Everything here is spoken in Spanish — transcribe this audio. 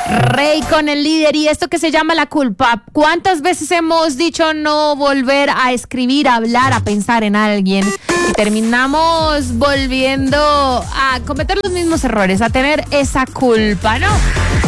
Rey con el líder y esto que se llama la culpa. ¿Cuántas veces hemos dicho no volver a escribir, a hablar, a pensar en alguien y terminamos volviendo a cometer los mismos errores, a tener esa culpa, ¿no?